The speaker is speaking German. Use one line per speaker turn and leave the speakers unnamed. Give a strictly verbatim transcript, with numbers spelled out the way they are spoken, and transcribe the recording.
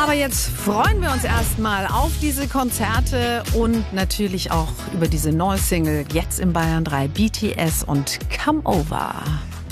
Aber jetzt freuen wir uns erstmal auf diese Konzerte und natürlich auch über diese neue Single jetzt im Bayern drei, B T S und Come Over.